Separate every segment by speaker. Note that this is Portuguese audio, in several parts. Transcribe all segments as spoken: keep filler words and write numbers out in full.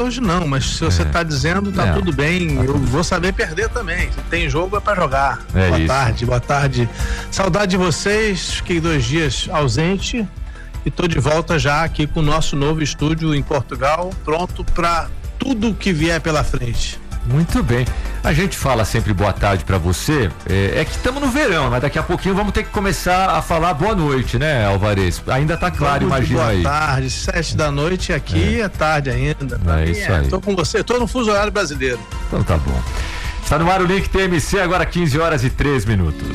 Speaker 1: hoje não, mas se você está é. dizendo, tá é. tudo bem, eu vou saber perder também. Se tem jogo é para jogar.
Speaker 2: É
Speaker 1: boa
Speaker 2: isso.
Speaker 1: tarde, boa tarde. Saudade de vocês, fiquei dois dias ausente e tô de volta já aqui com o nosso novo estúdio em Portugal, pronto para tudo que vier pela frente.
Speaker 2: Muito bem. A gente fala sempre boa tarde pra você, é, é que estamos no verão, mas daqui a pouquinho vamos ter que começar a falar boa noite, né, Alvarez? Ainda tá claro, vamos imagina
Speaker 1: boa
Speaker 2: aí.
Speaker 1: Boa tarde, sete da noite aqui é, é tarde ainda.
Speaker 2: É isso aí.
Speaker 1: Tô com você, tô no fuso horário brasileiro.
Speaker 2: Então tá bom. Está no ar o Link T M C, agora quinze horas e três minutos.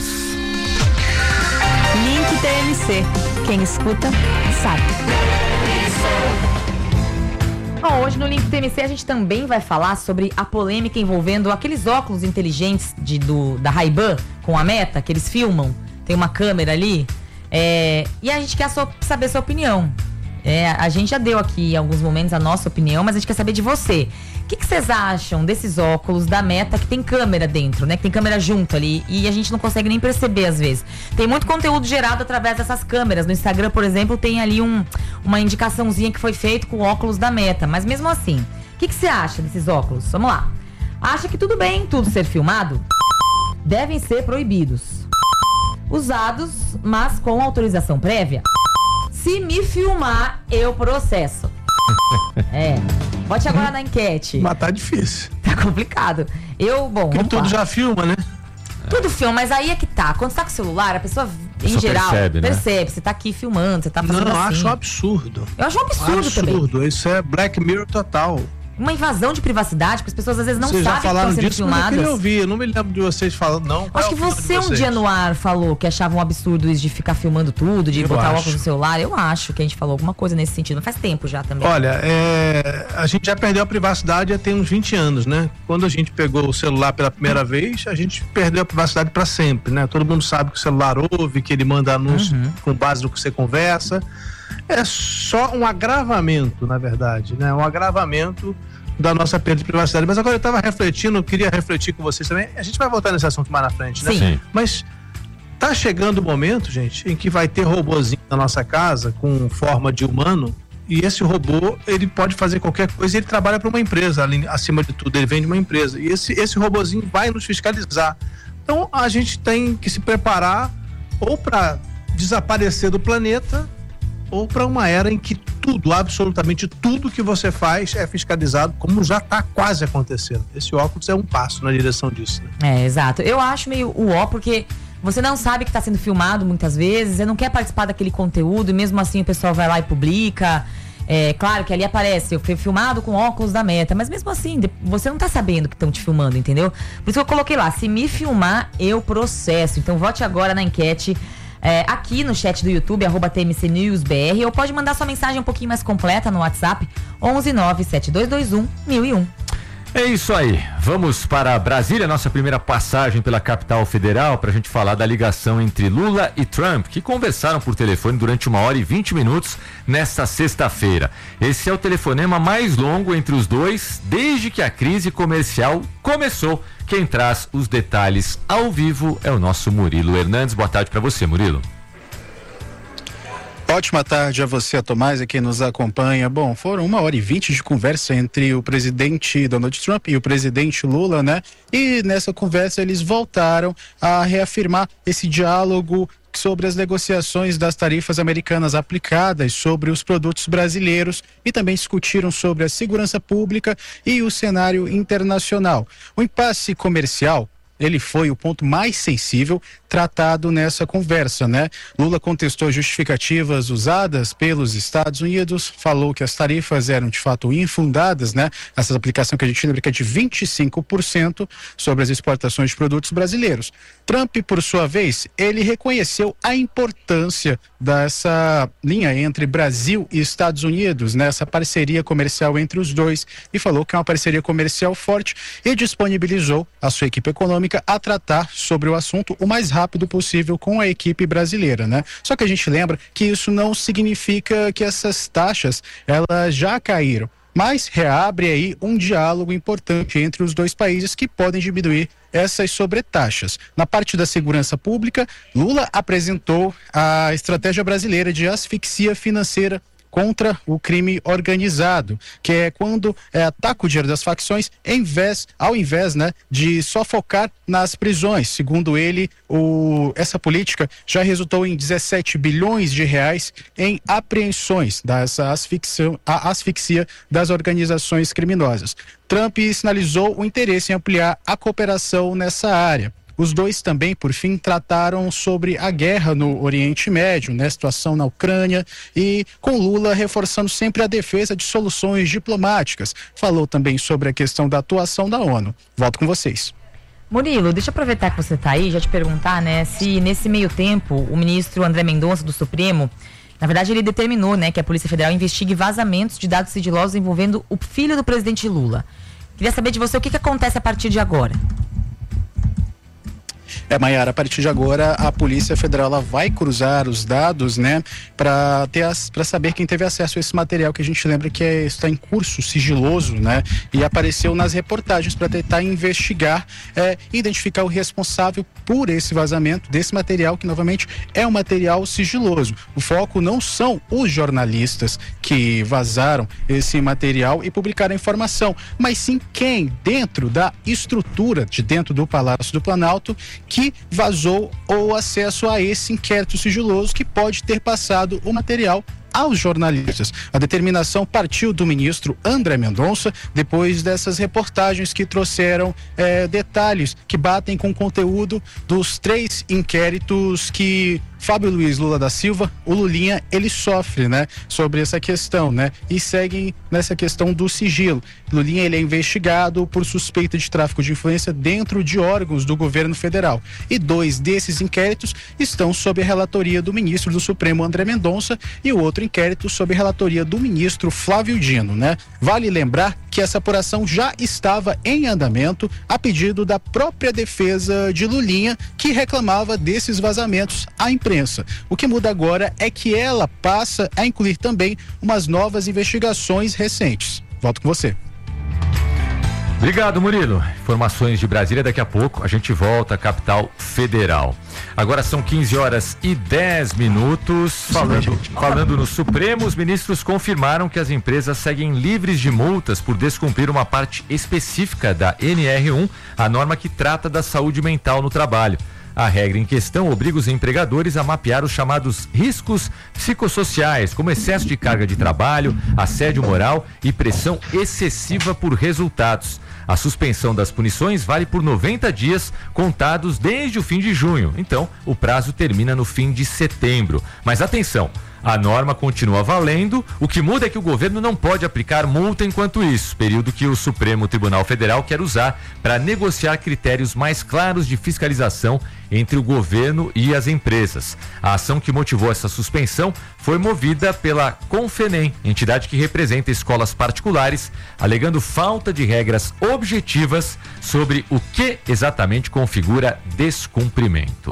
Speaker 3: Link T M C, quem escuta, sabe. Bom, hoje no Link T M C a gente também vai falar sobre a polêmica envolvendo aqueles óculos inteligentes de, do, da Ray-Ban com a Meta, que eles filmam, tem uma câmera ali, é, e a gente quer so, saber a sua opinião. É, a gente já deu aqui em alguns momentos a nossa opinião, mas a gente quer saber de você. O que, que vocês acham desses óculos da Meta que tem câmera dentro, né? Que tem câmera junto ali e a gente não consegue nem perceber às vezes. Tem muito conteúdo gerado através dessas câmeras. No Instagram, por exemplo, tem ali um, uma indicaçãozinha que foi feito com óculos da Meta. Mas mesmo assim, o que, que você acha desses óculos? Vamos lá. Acha que tudo bem tudo ser filmado? Devem ser proibidos. Usados, mas com autorização prévia? Se me filmar, eu processo. É. Bote agora na enquete.
Speaker 1: Mas tá difícil.
Speaker 3: Tá complicado. Eu, bom.
Speaker 1: Porque tudo já filma, né?
Speaker 3: Tudo filma, mas aí é que tá. Quando você tá com o celular, a pessoa, a pessoa em geral, percebe, né? percebe. Você tá aqui filmando, você tá fazendo.
Speaker 1: Não,
Speaker 3: assim.
Speaker 1: acho um absurdo.
Speaker 3: Eu acho um absurdo, absurdo também.
Speaker 1: Absurdo. Isso é Black Mirror total.
Speaker 3: Uma invasão de privacidade, porque as pessoas às vezes não
Speaker 1: vocês
Speaker 3: sabem que estão sendo
Speaker 1: disso,
Speaker 3: filmadas.
Speaker 1: Eu queria ouvir, eu não me lembro de vocês falando, não.
Speaker 3: Acho que você um dia no ar falou que achava um absurdo isso de ficar filmando tudo, de
Speaker 1: eu
Speaker 3: botar
Speaker 1: acho.
Speaker 3: óculos no celular. Eu acho que a gente falou alguma coisa nesse sentido, mas faz tempo já também.
Speaker 1: Olha, é, a gente já perdeu a privacidade há tem uns vinte anos, né? Quando a gente pegou o celular pela primeira vez, a gente perdeu a privacidade para sempre, né? Todo mundo sabe que o celular ouve, que ele manda anúncio uhum. com base no que você conversa. É só um agravamento, na verdade, né? Um agravamento da nossa perda de privacidade. Mas agora eu estava refletindo, eu queria refletir com vocês também. A gente vai voltar nesse assunto mais na frente, né?
Speaker 3: Sim.
Speaker 1: Mas tá chegando o momento, gente, em que vai ter robozinho na nossa casa com forma de humano e esse robô, ele pode fazer qualquer coisa e ele trabalha para uma empresa, ali, acima de tudo, ele vem de uma empresa. E esse, esse robozinho vai nos fiscalizar. Então a gente tem que se preparar ou para desaparecer do planeta ou para uma era em que tudo, absolutamente tudo que você faz é fiscalizado, como já está quase acontecendo. Esse óculos é um passo na direção disso,
Speaker 3: né? É, exato. Eu acho meio uó, porque você não sabe que está sendo filmado muitas vezes, você não quer participar daquele conteúdo, e mesmo assim o pessoal vai lá e publica. É claro que ali aparece, eu fui filmado com óculos da Meta, mas mesmo assim, você não tá sabendo que estão te filmando, entendeu? Por isso que eu coloquei lá, se me filmar, eu processo. Então vote agora na enquete. É, aqui no chat do YouTube, arroba T M C News B R, ou pode mandar sua mensagem um pouquinho mais completa no WhatsApp, onze nove sete dois dois um mil e um.
Speaker 2: É isso aí, vamos para Brasília, nossa primeira passagem pela capital federal, para a gente falar da ligação entre Lula e Trump, que conversaram por telefone durante uma hora e vinte minutos nesta sexta-feira. Esse é o telefonema mais longo entre os dois desde que a crise comercial começou. Quem traz os detalhes ao vivo é o nosso Murilo Hernandes. Boa tarde para você, Murilo.
Speaker 4: Ótima tarde a você, a Tomás, a quem nos acompanha. Bom, foram uma hora e vinte de conversa entre o presidente Donald Trump e o presidente Lula, né? E nessa conversa eles voltaram a reafirmar esse diálogo sobre as negociações das tarifas americanas aplicadas sobre os produtos brasileiros e também discutiram sobre a segurança pública e o cenário internacional. O impasse comercial, ele foi o ponto mais sensível tratado nessa conversa, né? Lula contestou justificativas usadas pelos Estados Unidos, falou que as tarifas eram de fato infundadas, né? Essa aplicação que a gente lembra que é de vinte e cinco por cento sobre as exportações de produtos brasileiros. Trump, por sua vez, ele reconheceu a importância dessa linha entre Brasil e Estados Unidos, né? Essa parceria comercial entre os dois, e falou que é uma parceria comercial forte e disponibilizou a sua equipe econômica a tratar sobre o assunto o mais rápido possível com a equipe brasileira, né? Só que a gente lembra que isso não significa que essas taxas elas já caíram, mas reabre aí um diálogo importante entre os dois países que podem diminuir essas sobretaxas. Na parte da segurança pública, Lula apresentou a estratégia brasileira de asfixia financeira contra o crime organizado, que é quando é, ataca o dinheiro das facções em vez, ao invés, né, de só focar nas prisões. Segundo ele, o, essa política já resultou em dezessete bilhões de reais em apreensões dessa asfixia, a asfixia das organizações criminosas. Trump sinalizou o interesse em ampliar a cooperação nessa área. Os dois também, por fim, trataram sobre a guerra no Oriente Médio, né, situação na Ucrânia, e com Lula reforçando sempre a defesa de soluções diplomáticas. Falou também sobre a questão da atuação da ONU. Volto com vocês.
Speaker 3: Murilo, deixa eu aproveitar que você está aí, já te perguntar, né, se nesse meio tempo o ministro André Mendonça do Supremo, na verdade ele determinou, né, que a Polícia Federal investigue vazamentos de dados sigilosos envolvendo o filho do presidente Lula. Queria saber de você o que, que acontece a partir de agora.
Speaker 4: É, Maiara, a partir de agora a Polícia Federal ela vai cruzar os dados, né, para ter para saber quem teve acesso a esse material que a gente lembra que é, está em curso sigiloso, né, e apareceu nas reportagens para tentar investigar, é, identificar o responsável por esse vazamento desse material que novamente é um material sigiloso. O foco não são os jornalistas que vazaram esse material e publicaram a informação, mas sim quem dentro da estrutura de dentro do Palácio do Planalto que vazou o acesso a esse inquérito sigiloso que pode ter passado o material aos jornalistas. A determinação partiu do ministro André Mendonça depois dessas reportagens que trouxeram eh, detalhes que batem com o conteúdo dos três inquéritos que Fábio Luiz Lula da Silva, o Lulinha, ele sofre, né, sobre essa questão, né, e seguem nessa questão do sigilo. Lulinha, ele é investigado por suspeita de tráfico de influência dentro de órgãos do governo federal. E dois desses inquéritos estão sob a relatoria do ministro do Supremo, André Mendonça, e o outro inquérito sob a relatoria do ministro Flávio Dino, né. Vale lembrar que essa apuração já estava em andamento a pedido da própria defesa de Lulinha, que reclamava desses vazamentos à imprensa. O que muda agora é que ela passa a incluir também umas novas investigações recentes. Volto com você.
Speaker 2: Obrigado, Murilo. Informações de Brasília daqui a pouco. A gente volta à capital federal. Agora são quinze horas e dez minutos. Falando, falando no Supremo, os ministros confirmaram que as empresas seguem livres de multas por descumprir uma parte específica da N R um, a norma que trata da saúde mental no trabalho. A regra em questão obriga os empregadores a mapear os chamados riscos psicossociais, como excesso de carga de trabalho, assédio moral e pressão excessiva por resultados. A suspensão das punições vale por noventa dias, contados desde o fim de junho. Então, o prazo termina no fim de setembro. Mas atenção! A norma continua valendo, o que muda é que o governo não pode aplicar multa enquanto isso, período que o Supremo Tribunal Federal quer usar para negociar critérios mais claros de fiscalização entre o governo e as empresas. A ação que motivou essa suspensão foi movida pela Confenem, entidade que representa escolas particulares, alegando falta de regras objetivas sobre o que exatamente configura descumprimento.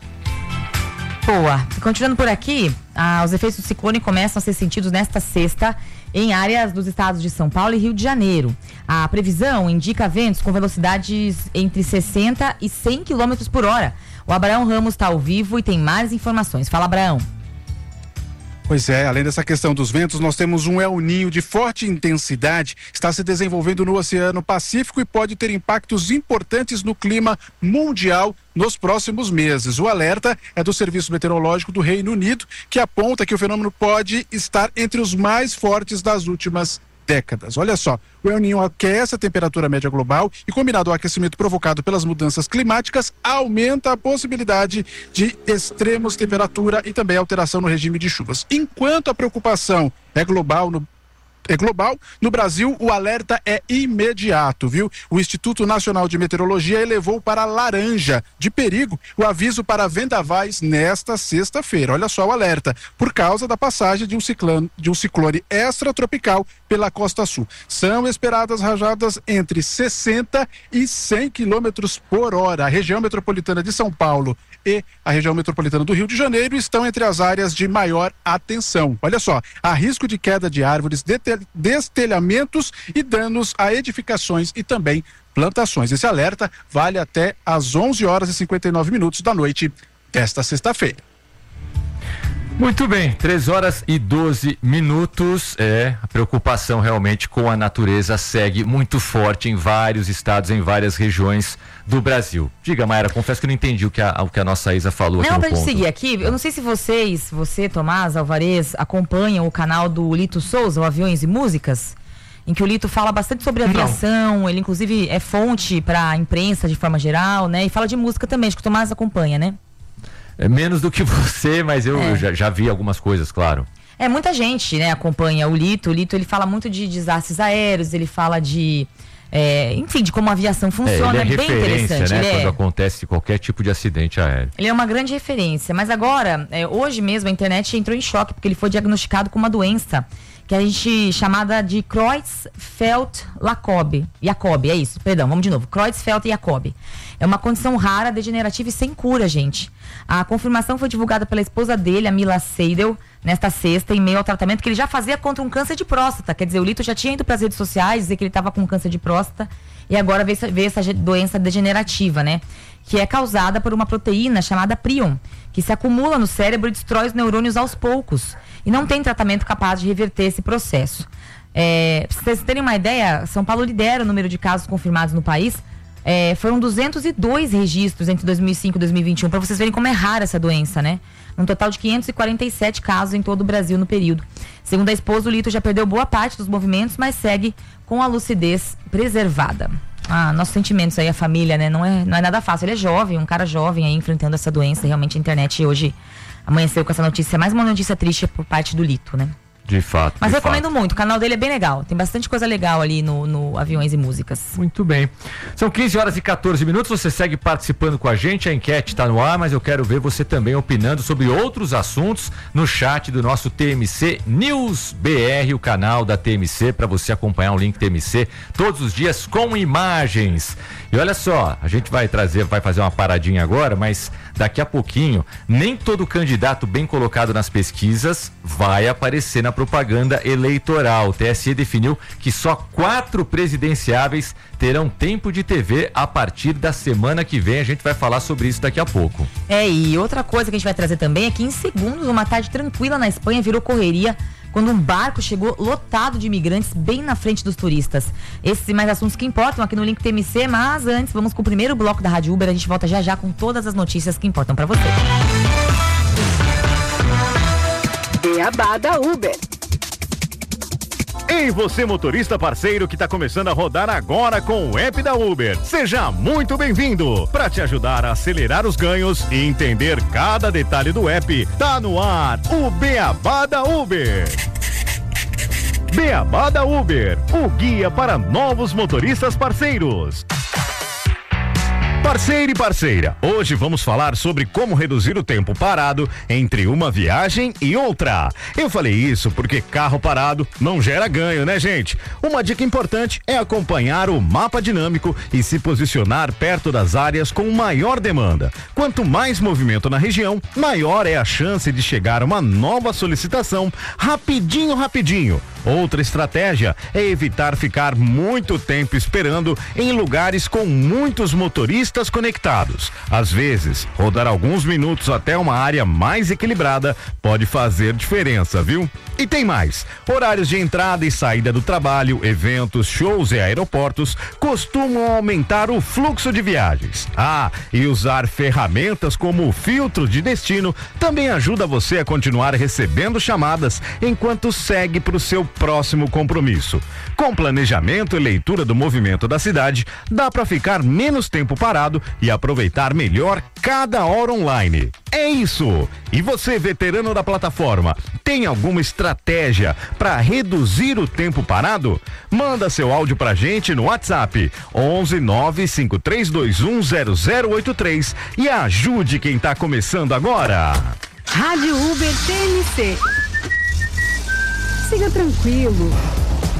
Speaker 3: Boa. Continuando por aqui, ah, os efeitos do ciclone começam a ser sentidos nesta sexta em áreas dos estados de São Paulo e Rio de Janeiro. A previsão indica ventos com velocidades entre sessenta e cem quilômetros por hora. O Abraão Ramos está ao vivo e tem mais informações. Fala, Abraão.
Speaker 5: Pois é, além dessa questão dos ventos, nós temos um El Niño de forte intensidade, está se desenvolvendo no Oceano Pacífico e pode ter impactos importantes no clima mundial nos próximos meses. O alerta é do Serviço Meteorológico do Reino Unido, que aponta que o fenômeno pode estar entre os mais fortes das últimas décadas. Olha só, o El Niño aquece a temperatura média global e, combinado ao aquecimento provocado pelas mudanças climáticas, aumenta a possibilidade de extremos temperatura e também alteração no regime de chuvas. Enquanto a preocupação é global no É global, no Brasil o alerta é imediato, viu? O Instituto Nacional de Meteorologia elevou para laranja de perigo o aviso para vendavais nesta sexta-feira. Olha só o alerta, por causa da passagem de um ciclone, de um ciclone extratropical pela costa sul. São esperadas rajadas entre sessenta e cem quilômetros por hora. A região metropolitana de São Paulo e a região metropolitana do Rio de Janeiro estão entre as áreas de maior atenção. Olha só, há risco de queda de árvores, destelhamentos e danos a edificações e também plantações. Esse alerta vale até às onze horas e cinquenta e nove minutos da noite desta sexta-feira.
Speaker 2: Muito bem, três horas e doze minutos. É, a preocupação realmente com a natureza segue muito forte em vários estados, em várias regiões do Brasil. Diga, Mayra, confesso que eu não entendi o que a, o que a nossa Isa falou.
Speaker 3: Não,
Speaker 2: aqui no
Speaker 3: pra gente
Speaker 2: ponto.
Speaker 3: seguir aqui, eu não sei se vocês, você, Tomás, Alvarez, acompanham o canal do Lito Souza, o Aviões e Músicas, em que o Lito fala bastante sobre aviação, não. Ele inclusive é fonte pra imprensa de forma geral, né? E fala de música também, acho que o Tomás acompanha, né?
Speaker 2: É menos do que você, mas eu,
Speaker 3: É.
Speaker 2: eu já, já vi algumas coisas, claro.
Speaker 3: É, muita gente, né, acompanha o Lito. O Lito, ele fala muito de desastres aéreos, ele fala de, é, enfim, de como a aviação funciona.
Speaker 2: É, ele é,
Speaker 3: é bem
Speaker 2: referência,
Speaker 3: interessante.
Speaker 2: né,
Speaker 3: Ele
Speaker 2: quando
Speaker 3: é,
Speaker 2: acontece qualquer tipo de acidente aéreo.
Speaker 3: ele é uma grande referência. Mas agora, é, hoje mesmo, a internet entrou em choque, porque ele foi diagnosticado com uma doença que a gente chamada de Creutzfeldt-Jakob. Jakob, é isso, perdão, vamos de novo. Creutzfeldt-Jakob. É uma condição rara, degenerativa e sem cura, gente. A confirmação foi divulgada pela esposa dele, a Mila Seidel, nesta sexta, em meio ao tratamento que ele já fazia contra um câncer de próstata. Quer dizer, o Lito já tinha ido para as redes sociais dizer que ele estava com câncer de próstata e agora veio, veio essa doença degenerativa, né? Que é causada por uma proteína chamada prion, que se acumula no cérebro e destrói os neurônios aos poucos. E não tem tratamento capaz de reverter esse processo. É, pra vocês terem uma ideia, São Paulo lidera o número de casos confirmados no país. É, foram duzentos e dois registros entre dois mil e cinco e dois mil e vinte e um, para vocês verem como é rara essa doença, né? Um total de quinhentos e quarenta e sete casos em todo o Brasil no período. Segundo a esposa, o Lito já perdeu boa parte dos movimentos, mas segue com a lucidez preservada. Ah, nossos sentimentos aí, a família, né? Não é, não é nada fácil. Ele é jovem, um cara jovem aí enfrentando essa doença. Realmente a internet hoje amanheceu com essa notícia. Mais uma notícia triste por parte do Lito, né?
Speaker 2: De fato.
Speaker 3: Mas
Speaker 2: de
Speaker 3: recomendo
Speaker 2: fato.
Speaker 3: muito, o canal dele é bem legal. Tem bastante coisa legal ali no, no Aviões e Músicas.
Speaker 2: Muito bem. São quinze horas e quatorze minutos. Você segue participando com a gente. A enquete está no ar, mas eu quero ver você também opinando sobre outros assuntos no chat do nosso T M C News B R, o canal da T M C, para você acompanhar o link T M C todos os dias com imagens. E olha só, a gente vai trazer, vai fazer uma paradinha agora, mas daqui a pouquinho, nem todo candidato bem colocado nas pesquisas vai aparecer na propaganda eleitoral. O T S E definiu que só quatro presidenciáveis terão tempo de T V a partir da semana que vem. A gente vai falar sobre isso daqui a pouco.
Speaker 3: É, e outra coisa que a gente vai trazer também é que em segundos, uma tarde tranquila na Espanha virou correria quando um barco chegou lotado de imigrantes bem na frente dos turistas. Esses e mais assuntos que importam aqui no Link T M C, mas antes vamos com o primeiro bloco da Rádio Uber. A gente volta já já com todas as notícias que importam para você.
Speaker 6: Beabá da Uber.
Speaker 7: Ei, você motorista parceiro que está começando a rodar agora com o app da Uber. Seja muito bem-vindo. Para te ajudar a acelerar os ganhos e entender cada detalhe do app, tá no ar o Beabá da Uber. Beabá da Uber, o guia para novos motoristas parceiros. Parceiro e parceira, hoje vamos falar sobre como reduzir o tempo parado entre uma viagem e outra. Eu falei isso porque carro parado não gera ganho, né, gente? Uma dica importante é acompanhar o mapa dinâmico e se posicionar perto das áreas com maior demanda. Quanto mais movimento na região, maior é a chance de chegar uma nova solicitação rapidinho, rapidinho. Outra estratégia é evitar ficar muito tempo esperando em lugares com muitos motoristas conectados. Às vezes, rodar alguns minutos até uma área mais equilibrada pode fazer diferença, viu? E tem mais. Horários de entrada e saída do trabalho, eventos, shows e aeroportos costumam aumentar o fluxo de viagens. Ah, e usar ferramentas como o filtro de destino também ajuda você a continuar recebendo chamadas enquanto segue para o seu próximo compromisso. Com planejamento e leitura do movimento da cidade, dá para ficar menos tempo parado e aproveitar melhor cada hora online. É isso! E você, veterano da plataforma, tem alguma estratégia para reduzir o tempo parado? Manda seu áudio pra gente no WhatsApp onze nove cinco três dois um zero zero oito três e ajude quem tá começando agora.
Speaker 6: Rádio Uber T M C. Siga tranquilo.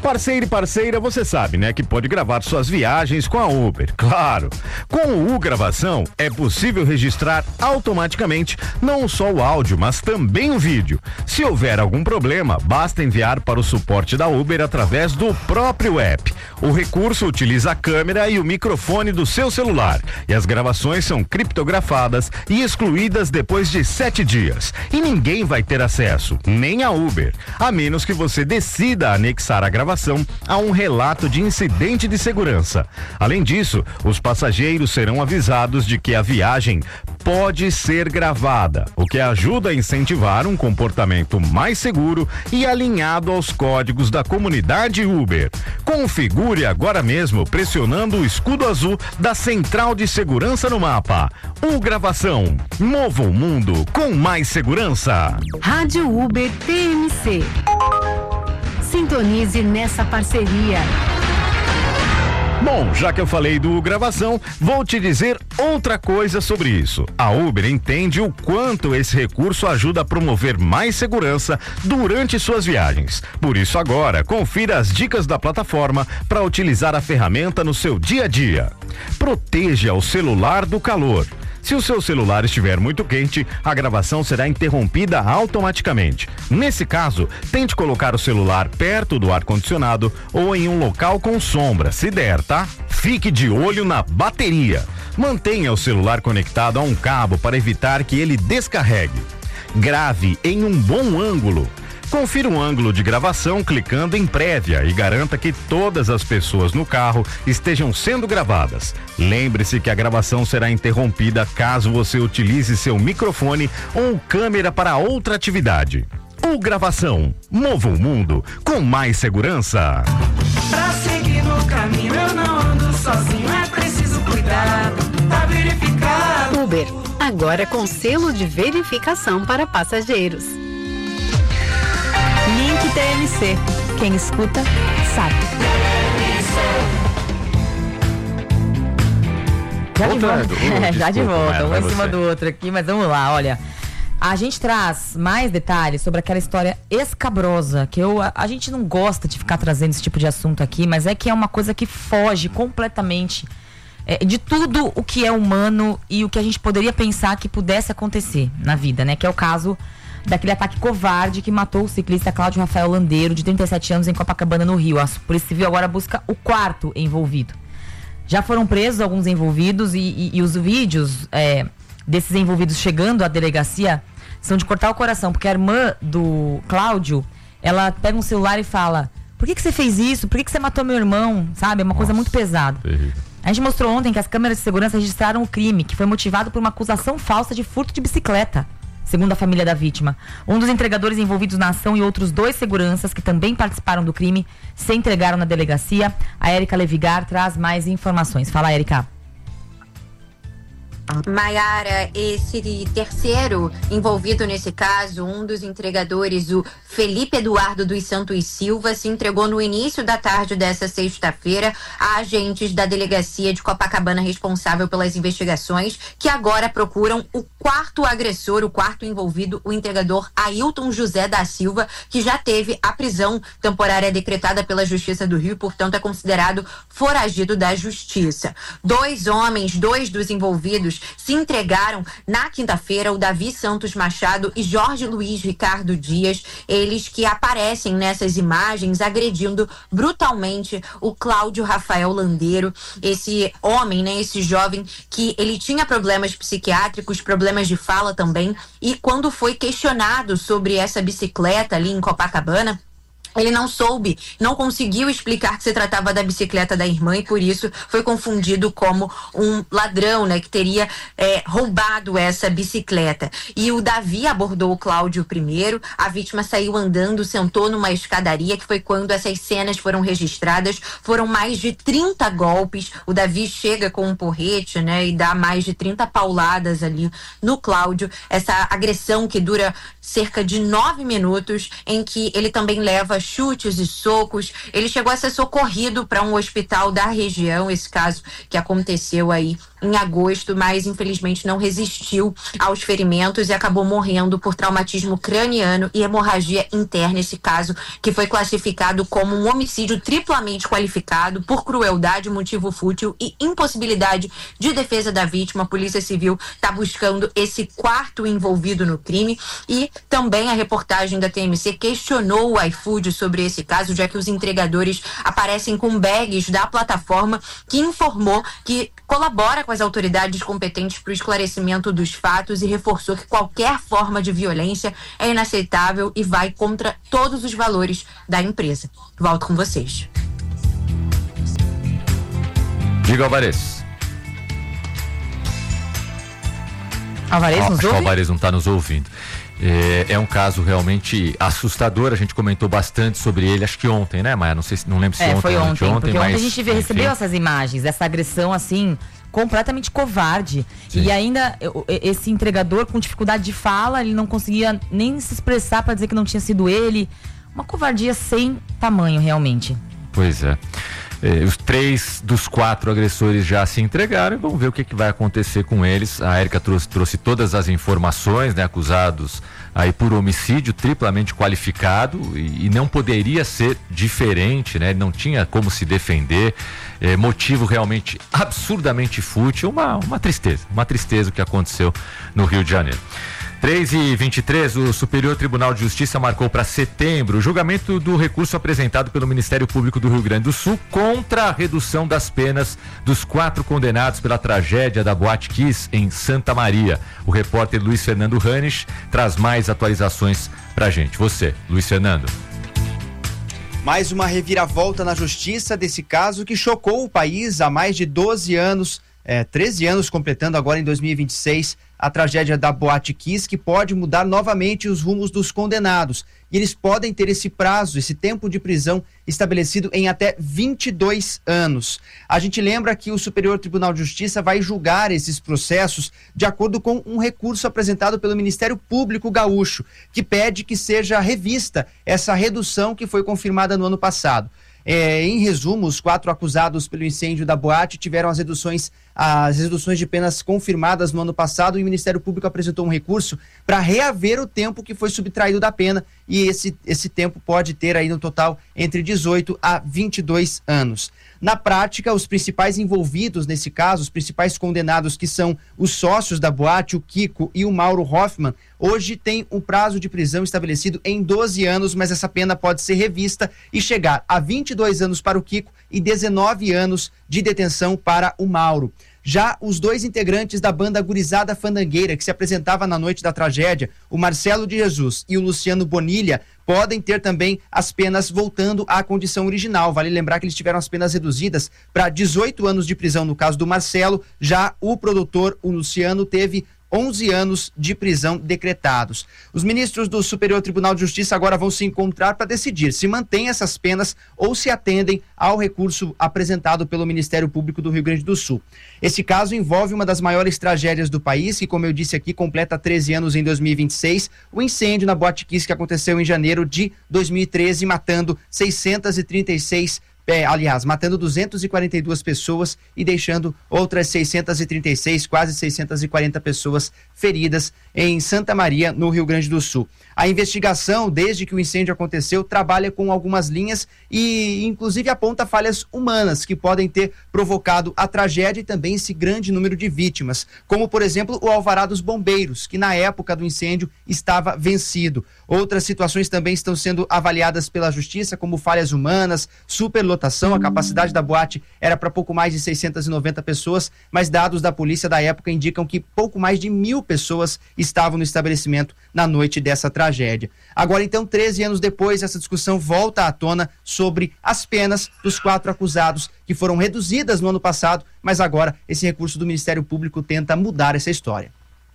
Speaker 7: Parceiro e parceira, você sabe, né, que pode gravar suas viagens com a Uber, claro. Com o U Gravação, é possível registrar automaticamente não só o áudio, mas também o vídeo. Se houver algum problema, basta enviar para o suporte da Uber através do próprio app. O recurso utiliza a câmera e o microfone do seu celular, e as gravações são criptografadas e excluídas depois de sete dias. E ninguém vai ter acesso, nem a Uber, a menos que você decida anexar a gravação a um relato de incidente de segurança. Além disso, os passageiros serão avisados de que a viagem pode ser gravada, o que ajuda a incentivar um comportamento mais seguro e alinhado aos códigos da comunidade Uber. Configure agora mesmo pressionando o escudo azul da Central de Segurança no mapa. U Gravação, mova o mundo com mais segurança.
Speaker 6: Rádio Uber T M C. Sintonize nessa parceria.
Speaker 7: Bom, já que eu falei do Gravação, vou te dizer outra coisa sobre isso. A Uber entende o quanto esse recurso ajuda a promover mais segurança durante suas viagens. Por isso agora, confira as dicas da plataforma para utilizar a ferramenta no seu dia a dia. Proteja o celular do calor. Se o seu celular estiver muito quente, a gravação será interrompida automaticamente. Nesse caso, tente colocar o celular perto do ar-condicionado ou em um local com sombra, se der, tá? Fique de olho na bateria. Mantenha o celular conectado a um cabo para evitar que ele descarregue. Grave em um bom ângulo. Confira o ângulo de gravação clicando em prévia e garanta que todas as pessoas no carro estejam sendo gravadas. Lembre-se que a gravação será interrompida caso você utilize seu microfone ou câmera para outra atividade. U Gravação, mova o mundo com mais segurança.
Speaker 8: Pra seguir no caminho eu não ando sozinho, é preciso cuidado, tá verificado.
Speaker 6: Uber, agora com selo de verificação para passageiros.
Speaker 3: Link T M C. Quem escuta, sabe. Já de
Speaker 2: Outra,
Speaker 3: volta.
Speaker 2: uh,
Speaker 3: É, já de
Speaker 2: desculpa,
Speaker 3: volta,
Speaker 2: mas
Speaker 3: um
Speaker 2: vai
Speaker 3: em cima
Speaker 2: você.
Speaker 3: do outro aqui, mas vamos lá, olha. A gente traz mais detalhes sobre aquela história escabrosa, que eu, a, a gente não gosta de ficar trazendo esse tipo de assunto aqui, mas é que é uma coisa que foge completamente é, de tudo o que é humano e o que a gente poderia pensar que pudesse acontecer na vida, né? Que é o caso daquele ataque covarde que matou o ciclista Cláudio Rafael Landeiro, de trinta e sete anos, em Copacabana, no Rio. A Polícia Civil agora busca o quarto envolvido. Já foram presos alguns envolvidos e, e, e os vídeos é, desses envolvidos chegando à delegacia são de cortar o coração, porque a irmã do Cláudio, ela pega um celular e fala: por que que você fez isso? Por que que você matou meu irmão? Sabe? É uma coisa muito pesada.
Speaker 2: Terrível.
Speaker 3: A gente mostrou ontem que as câmeras de segurança registraram o crime, que foi motivado por uma acusação falsa de furto de bicicleta, segundo a família da vítima. Um dos entregadores envolvidos na ação e outros dois seguranças que também participaram do crime se entregaram na delegacia. A Érica Levigar traz mais informações. Fala, Érica.
Speaker 9: Maiara, esse terceiro envolvido nesse caso, um dos entregadores, o Felipe Eduardo dos Santos Silva, se entregou no início da tarde dessa sexta-feira a agentes da delegacia de Copacabana responsável pelas investigações, que agora procuram o quarto agressor, o quarto envolvido, o entregador Ailton José da Silva, que já teve a prisão temporária decretada pela Justiça do Rio, portanto é considerado foragido da Justiça. Dois homens, dois dos envolvidos, se entregaram na quinta-feira, o Davi Santos Machado e Jorge Luiz Ricardo Dias, eles que aparecem nessas imagens agredindo brutalmente o Cláudio Rafael Landeiro, esse homem, né, esse jovem que ele tinha problemas psiquiátricos, problemas de fala também, e quando foi questionado sobre essa bicicleta ali em Copacabana, ele não soube, não conseguiu explicar que se tratava da bicicleta da irmã e por isso foi confundido como um ladrão, né, que teria é, roubado essa bicicleta. E o Davi abordou o Cláudio primeiro, a vítima saiu andando, sentou numa escadaria, que foi quando essas cenas foram registradas. Foram mais de trinta golpes, o Davi chega com um porrete, né, e dá mais de trinta pauladas ali no Cláudio. Essa agressão que dura cerca de nove minutos, em que ele também leva chutes e socos. Ele chegou a ser socorrido para um hospital da região, esse caso que aconteceu aí em agosto, mas infelizmente não resistiu aos ferimentos e acabou morrendo por traumatismo craniano e hemorragia interna. Esse caso que foi classificado como um homicídio triplamente qualificado por crueldade, motivo fútil e impossibilidade de defesa da vítima. A Polícia Civil está buscando esse quarto envolvido no crime e também a reportagem da T M C questionou o iFood sobre esse caso, já que os entregadores aparecem com bags da plataforma que informou que colabora com as autoridades competentes para o esclarecimento dos fatos e reforçou que qualquer forma de violência é inaceitável e vai contra todos os valores da empresa. Volto com vocês.
Speaker 2: Diga, Alvarez.
Speaker 3: Alvarez nos ouve?
Speaker 2: Alvarez não está nos ouvindo. É, é um caso realmente assustador. A gente comentou bastante sobre ele, acho que ontem, né, Maia? Não sei se não lembro se
Speaker 3: é,
Speaker 2: ontem
Speaker 3: foi
Speaker 2: ou
Speaker 3: ontem,
Speaker 2: ontem,
Speaker 3: porque
Speaker 2: mas,
Speaker 3: ontem a gente
Speaker 2: enfim.
Speaker 3: recebeu essas imagens, essa agressão assim completamente covarde. Sim. E ainda esse entregador com dificuldade de fala, ele não conseguia nem se expressar para dizer que não tinha sido ele. Uma covardia sem tamanho, realmente.
Speaker 2: Pois é. Eh, os três dos quatro agressores já se entregaram e vamos ver o que, que vai acontecer com eles. A Érica trouxe, trouxe todas as informações, né, acusados aí por homicídio triplamente qualificado e, e não poderia ser diferente, né? Não tinha como se defender, eh, motivo realmente absurdamente fútil, uma, uma tristeza, uma tristeza o que aconteceu no Rio de Janeiro. três e vinte e três, o Superior Tribunal de Justiça marcou para setembro o julgamento do recurso apresentado pelo Ministério Público do Rio Grande do Sul contra a redução das penas dos quatro condenados pela tragédia da Boate Kiss em Santa Maria. O repórter Luiz Fernando Ranisch traz mais atualizações pra gente. Você, Luiz Fernando.
Speaker 10: Mais uma reviravolta na justiça desse caso que chocou o país há mais de doze anos, é, treze anos completando agora em dois mil e vinte e seis, a tragédia da Boate Kiss, que pode mudar novamente os rumos dos condenados. E eles podem ter esse prazo, esse tempo de prisão estabelecido em até vinte e dois anos. A gente lembra que o Superior Tribunal de Justiça vai julgar esses processos de acordo com um recurso apresentado pelo Ministério Público Gaúcho, que pede que seja revista essa redução que foi confirmada no ano passado. É, em resumo, os quatro acusados pelo incêndio da boate tiveram as reduções, as reduções de penas confirmadas no ano passado e o Ministério Público apresentou um recurso para reaver o tempo que foi subtraído da pena e esse, esse tempo pode ter aí no total entre dezoito a vinte e dois anos. Na prática, os principais envolvidos nesse caso, os principais condenados, que são os sócios da boate, o Kiko e o Mauro Hoffman, hoje tem um prazo de prisão estabelecido em doze anos, mas essa pena pode ser revista e chegar a vinte e dois anos para o Kiko e dezenove anos de detenção para o Mauro. Já os dois integrantes da banda Gurizada Fandangueira, que se apresentava na noite da tragédia, o Marcelo de Jesus e o Luciano Bonilha, podem ter também as penas voltando à condição original. Vale lembrar que eles tiveram as penas reduzidas para dezoito anos de prisão no caso do Marcelo, já o produtor, o Luciano, teve onze anos de prisão decretados. Os ministros do Superior Tribunal de Justiça agora vão se encontrar para decidir se mantêm essas penas ou se atendem ao recurso apresentado pelo Ministério Público do Rio Grande do Sul. Esse caso envolve uma das maiores tragédias do país, que, como eu disse aqui, completa treze anos em dois mil e vinte e seis, o incêndio na Boate Kiss, que aconteceu em janeiro de dois mil e treze, matando seiscentas e trinta e seis É, aliás, matando duzentas e quarenta e duas pessoas e deixando outras seiscentas e trinta e seis, quase seiscentas e quarenta pessoas feridas em Santa Maria, no Rio Grande do Sul. A investigação, desde que o incêndio aconteceu, trabalha com algumas linhas e, inclusive, aponta falhas humanas que podem ter provocado a tragédia e também esse grande número de vítimas, como, por exemplo, o alvará dos bombeiros, que na época do incêndio estava vencido. Outras situações também estão sendo avaliadas pela Justiça, como falhas humanas, superlotação. A capacidade da boate era para pouco mais de seiscentas e noventa pessoas, mas dados da polícia da época indicam que pouco mais de mil pessoas estavam no estabelecimento na noite dessa tragédia. Agora, então, treze anos depois, essa discussão volta à tona sobre as penas dos quatro acusados, que foram reduzidas no ano passado, mas agora esse recurso do Ministério Público tenta mudar essa história.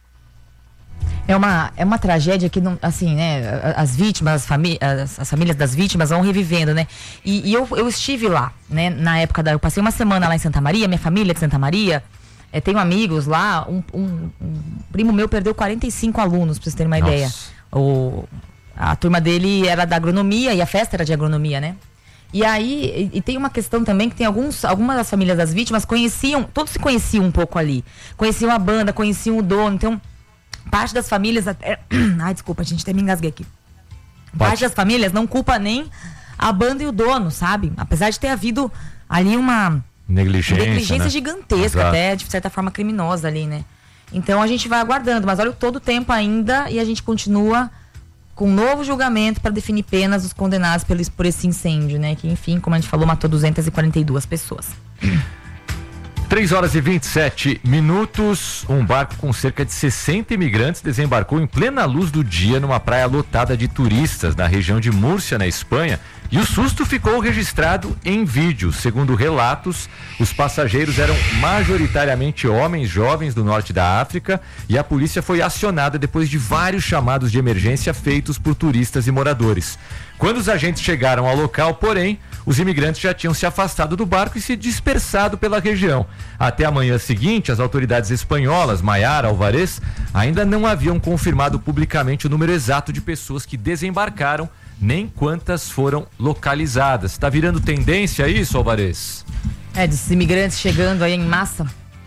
Speaker 3: É uma, é uma tragédia que, não, assim, né, as vítimas, as, famí as, as famílias das vítimas vão revivendo, né, e, e eu, eu estive lá, né, na época da, eu passei uma semana lá em Santa Maria, minha família é de Santa Maria, é, tenho amigos lá, um, um, um primo meu perdeu quarenta e cinco alunos, pra vocês terem uma Nossa. ideia, o, a turma dele era da agronomia e a festa era de agronomia, né, E aí, e, e tem uma questão também que tem alguns, algumas das famílias das vítimas conheciam, todos se conheciam um pouco ali. Conheciam a banda, conheciam o dono, então parte das famílias até... Ai, desculpa, gente, até me engasguei aqui. Parte das famílias não culpa nem a banda e o dono, sabe? Apesar de ter havido ali uma
Speaker 2: negligência,
Speaker 3: negligência
Speaker 2: né?
Speaker 3: gigantesca,
Speaker 2: Exato.
Speaker 3: até de certa forma criminosa ali, né? Então a gente vai aguardando, mas olha todo o tempo ainda e a gente continua com um novo julgamento para definir penas dos condenados por, por esse incêndio, né? Que, enfim, como a gente falou, matou duzentas e quarenta e duas pessoas.
Speaker 2: três horas e vinte e sete minutos, um barco com cerca de sessenta imigrantes desembarcou em plena luz do dia numa praia lotada de turistas na região de Múrcia, na Espanha, e o susto ficou registrado em vídeo. Segundo relatos, os passageiros eram majoritariamente homens jovens do norte da África e a polícia foi acionada depois de vários chamados de emergência feitos por turistas e moradores. Quando os agentes chegaram ao local, porém, os imigrantes já tinham se afastado do barco e se dispersado pela região. Até a manhã seguinte, as autoridades espanholas, Maiara Alvarez, ainda não haviam confirmado publicamente o número exato de pessoas que desembarcaram, nem quantas foram localizadas. Está virando tendência isso, Alvarez?
Speaker 3: É, dos imigrantes chegando aí em massa.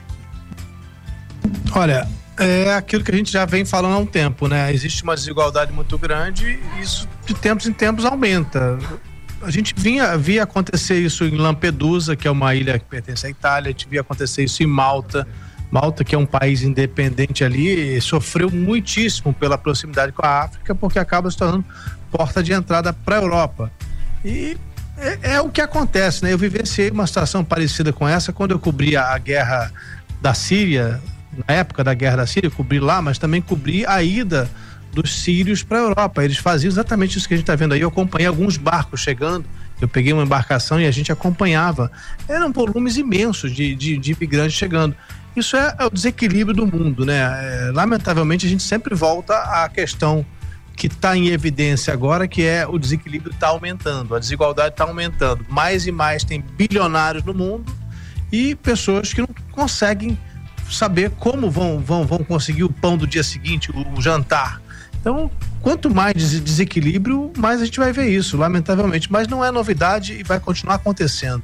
Speaker 1: Olha, é aquilo que a gente já vem falando há um tempo, né? Existe uma desigualdade muito grande e isso de tempos em tempos aumenta. A gente vinha, via acontecer isso em Lampedusa, que é uma ilha que pertence à Itália, a gente via acontecer isso em Malta. Malta, que é um país independente ali, sofreu muitíssimo pela proximidade com a África, porque acaba se tornando porta de entrada para a Europa. E é, é o que acontece, né? Eu vivenciei uma situação parecida com essa quando eu cobri a guerra da Síria, na época da guerra da Síria, eu cobri lá, mas também cobri a ida dos sírios para a Europa. Eles faziam exatamente isso que a gente está vendo aí. Eu acompanhei alguns barcos chegando, eu peguei uma embarcação e a gente acompanhava. Eram volumes imensos de, de, de imigrantes chegando. Isso é, é o desequilíbrio do mundo, né? É, lamentavelmente a gente sempre volta à questão que está em evidência agora, que é o desequilíbrio está aumentando, a desigualdade está aumentando. Mais e mais tem bilionários no mundo e pessoas que não conseguem saber como vão, vão, vão conseguir o pão do dia seguinte, o, o jantar. Então, quanto mais desequilíbrio, mais a gente vai ver isso, lamentavelmente. Mas não é novidade e vai continuar acontecendo.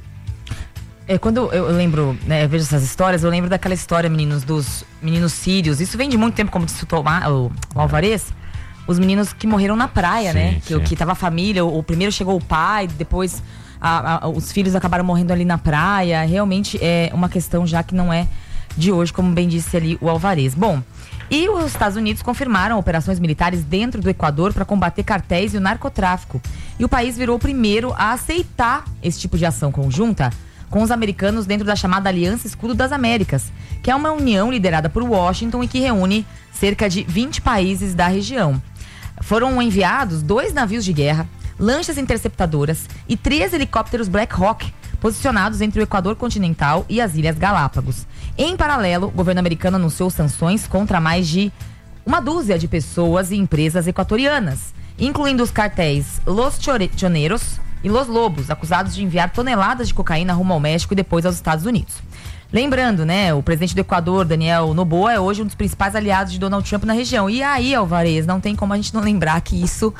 Speaker 3: É, quando eu lembro, né, eu vejo essas histórias, eu lembro daquela história, meninos, dos meninos sírios. Isso vem de muito tempo, como disse o, Tomar, o, o Alvarez. Os meninos que morreram na praia, sim, né? Que, que tava a família, o, o primeiro chegou o pai, depois a, a, os filhos acabaram morrendo ali na praia. Realmente é uma questão já que não é de hoje, como bem disse ali o Alvarez. Bom, e os Estados Unidos confirmaram operações militares dentro do Equador para combater cartéis e o narcotráfico. E o país virou o primeiro a aceitar esse tipo de ação conjunta com os americanos dentro da chamada Aliança Escudo das Américas, que é uma união liderada por Washington e que reúne cerca de vinte países da região. Foram enviados dois navios de guerra, lanchas interceptadoras e três helicópteros Black Hawk, posicionados entre o Equador continental e as Ilhas Galápagos. Em paralelo, o governo americano anunciou sanções contra mais de uma dúzia de pessoas e empresas equatorianas, incluindo os cartéis Los Choneros e Los Lobos, acusados de enviar toneladas de cocaína rumo ao México e depois aos Estados Unidos. Lembrando, né, o presidente do Equador, Daniel Noboa, é hoje um dos principais aliados de Donald Trump na região. E aí, Alvarez, não tem como a gente não lembrar que isso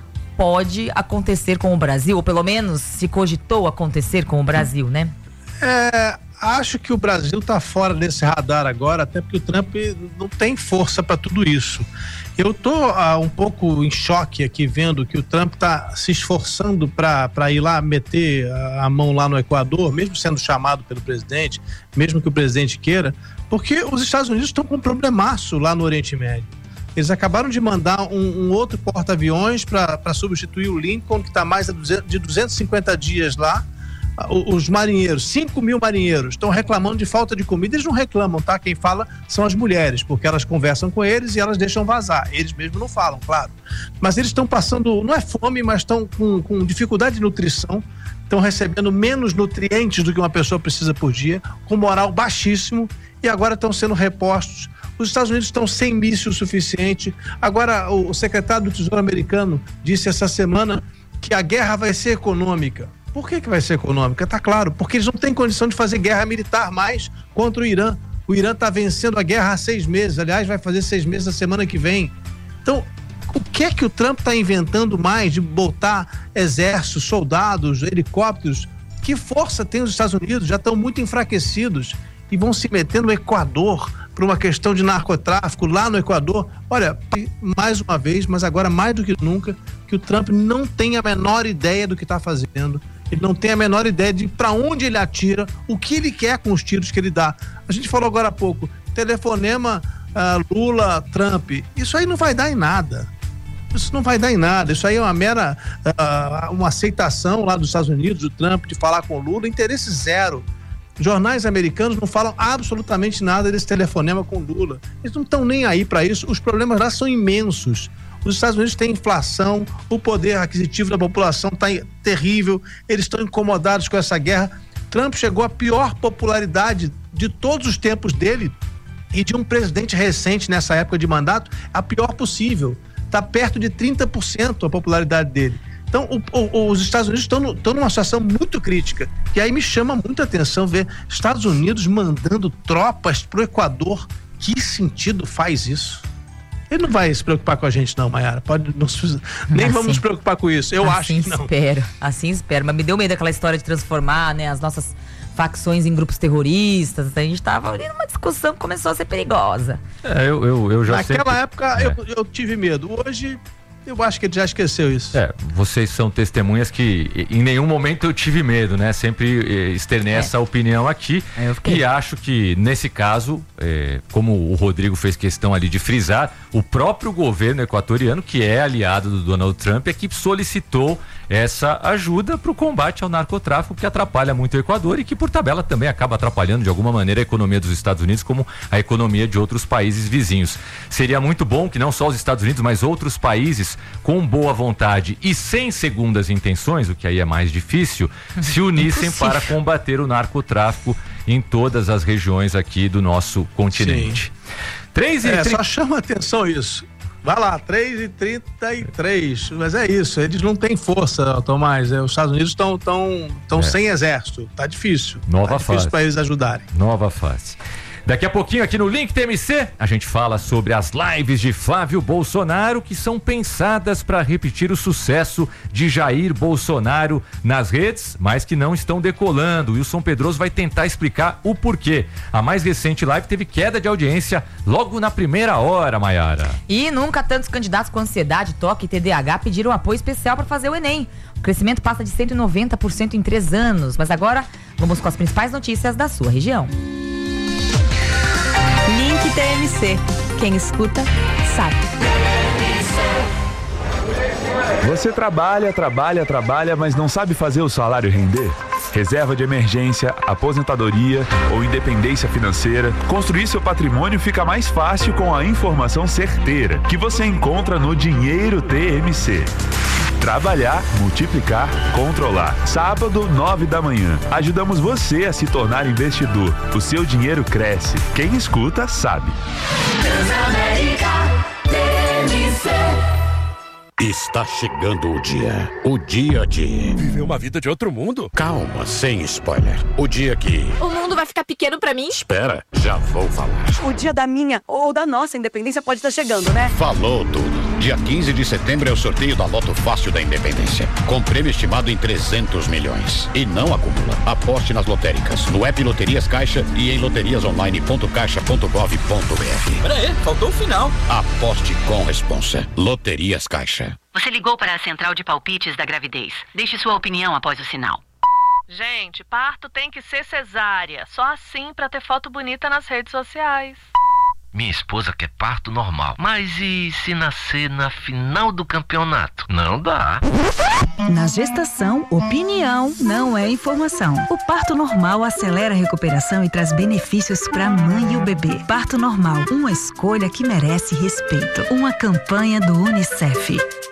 Speaker 3: pode acontecer com o Brasil, ou pelo menos se cogitou acontecer com o Brasil, né?
Speaker 1: É, acho que o Brasil está fora desse radar agora, até porque o Trump não tem força para tudo isso. Eu tô ah, um pouco em choque aqui vendo que o Trump está se esforçando para ir lá meter a mão lá no Equador, mesmo sendo chamado pelo presidente, mesmo que o presidente queira, porque os Estados Unidos estão com um problemaço lá no Oriente Médio. Eles acabaram de mandar um, um outro porta-aviões para substituir o Lincoln, que está mais de duzentos e cinquenta dias lá. Os marinheiros, cinco mil marinheiros, estão reclamando de falta de comida. Eles não reclamam, tá? Quem fala são as mulheres, porque elas conversam com eles e elas deixam vazar. Eles mesmos não falam, claro. Mas eles estão passando, não é fome, mas estão com, com dificuldade de nutrição, estão recebendo menos nutrientes do que uma pessoa precisa por dia, com moral baixíssimo, e agora estão sendo repostos. Os Estados Unidos estão sem míssil suficiente. Agora, o secretário do Tesouro americano disse essa semana que a guerra vai ser econômica. Por que que vai ser econômica? Tá claro, porque eles não têm condição de fazer guerra militar mais contra o Irã. O Irã está vencendo a guerra há seis meses, aliás, vai fazer seis meses na semana que vem. Então, o que é que o Trump está inventando mais de botar exércitos, soldados, helicópteros? Que força tem os Estados Unidos? Já estão muito enfraquecidos e vão se meter no Equador por uma questão de narcotráfico lá no Equador. Olha, mais uma vez, mas agora mais do que nunca, que o Trump não tem a menor ideia do que está fazendo. Ele não tem a menor ideia de para onde ele atira, o que ele quer com os tiros que ele dá. A gente falou agora há pouco, telefonema uh, Lula, Trump, isso aí não vai dar em nada. Isso não vai dar em nada, isso aí é uma mera uh, uma aceitação lá dos Estados Unidos, do Trump, de falar com o Lula, interesse zero. Jornais americanos não falam absolutamente nada desse telefonema com Lula. Eles não estão nem aí para isso, os problemas lá são imensos. Os Estados Unidos têm inflação, o poder aquisitivo da população está terrível, eles estão incomodados com essa guerra. Trump chegou à pior popularidade de todos os tempos dele e de um presidente recente nessa época de mandato, a pior possível. Está perto de trinta por cento a popularidade dele. Então, o, o, os Estados Unidos estão, no, estão numa situação muito crítica. E aí me chama muita atenção ver Estados Unidos mandando tropas para o Equador. Que sentido faz isso? Ele não vai se preocupar com a gente não, Mayara. Pode, não, nem assim, vamos nos preocupar com isso. Eu
Speaker 3: assim
Speaker 1: acho que não.
Speaker 3: Espero, assim espero. Mas me deu medo aquela história de transformar, né, as nossas facções em grupos terroristas. A gente tava ali numa discussão que começou a ser perigosa.
Speaker 2: É, eu, eu, eu já
Speaker 1: Naquela
Speaker 2: sempre...
Speaker 1: época
Speaker 2: é.
Speaker 1: eu, eu tive medo. Hoje eu acho que ele já esqueceu isso.
Speaker 2: É, vocês são testemunhas que em nenhum momento eu tive medo, né? Sempre externei é. essa opinião aqui. É, e acho que nesse caso, é, como o Rodrigo fez questão ali de frisar, o próprio governo equatoriano, que é aliado do Donald Trump, é que solicitou essa ajuda para o combate ao narcotráfico, que atrapalha muito o Equador e que por tabela também acaba atrapalhando de alguma maneira a economia dos Estados Unidos, como a economia de outros países vizinhos. Seria muito bom que não só os Estados Unidos, mas outros países com boa vontade e sem segundas intenções, o que aí é mais difícil, se unissem para combater o narcotráfico em todas as regiões aqui do nosso continente.
Speaker 1: três e trinta... É, só chama atenção isso. Vai lá, três e trinta e três, mas é isso, eles não têm força, Tomás, é, os Estados Unidos estão tão, tão é. sem exército, tá difícil.
Speaker 2: Nova
Speaker 1: tá difícil
Speaker 2: fase.
Speaker 1: para eles ajudarem.
Speaker 2: Nova fase. Daqui a pouquinho aqui no Link T M C, a gente fala sobre as lives de Flávio Bolsonaro que são pensadas para repetir o sucesso de Jair Bolsonaro nas redes, mas que não estão decolando. O Wilson Pedroso vai tentar explicar o porquê. A mais recente live teve queda de audiência logo na primeira hora, Mayara.
Speaker 3: E nunca tantos candidatos com ansiedade, toque e T D A H pediram apoio especial para fazer o Enem. O crescimento passa de cento e noventa por cento em três anos. Mas agora, vamos com as principais notícias da sua região. Link T M C. Quem escuta, sabe.
Speaker 11: Você trabalha, trabalha, trabalha, mas não sabe fazer o salário render? Reserva de emergência, aposentadoria ou independência financeira. Construir seu patrimônio fica mais fácil com a informação certeira que você encontra no Dinheiro T M C. Trabalhar, multiplicar, controlar. Sábado, nove da manhã. Ajudamos você a se tornar investidor. O seu dinheiro cresce. Quem escuta, sabe.
Speaker 8: Transamérica T M C.
Speaker 12: Está chegando o dia. O dia de...
Speaker 13: viver uma vida de outro mundo?
Speaker 12: Calma, sem spoiler. O dia que...
Speaker 14: o mundo vai ficar pequeno pra mim?
Speaker 12: Espera, já vou falar.
Speaker 15: O dia da minha ou da nossa independência pode estar chegando, né?
Speaker 12: Falou tudo. Dia quinze de setembro é o sorteio da Loto Fácil da Independência. Com prêmio estimado em trezentos milhões. E não acumula. Aposte nas lotéricas, no app Loterias Caixa e em loterias online ponto caixa ponto gov ponto br.
Speaker 13: Pera aí, faltou o final.
Speaker 12: Aposte com responsa. Loterias Caixa.
Speaker 16: Você ligou para a central de palpites da gravidez. Deixe sua opinião após o sinal.
Speaker 17: Gente, parto tem que ser cesárea. Só assim pra ter foto bonita nas redes sociais.
Speaker 18: Minha esposa quer parto normal. Mas e se nascer na final do campeonato? Não dá.
Speaker 19: Na gestação, opinião não é informação. O parto normal acelera a recuperação e traz benefícios para a mãe e o bebê. Parto normal, uma escolha que merece respeito. Uma campanha do UNICEF.